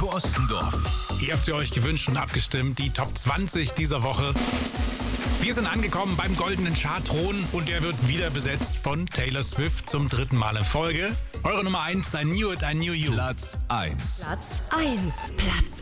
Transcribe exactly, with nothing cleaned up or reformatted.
Heiko Ostendorf. Ihr habt sie euch gewünscht und abgestimmt, die Top zwanzig dieser Woche. Wir sind angekommen beim goldenen Chartthron und der wird wieder besetzt von Taylor Swift zum dritten Mal in Folge. Eure Nummer eins, I Knew It, I Knew You. Platz eins. Platz eins. Platz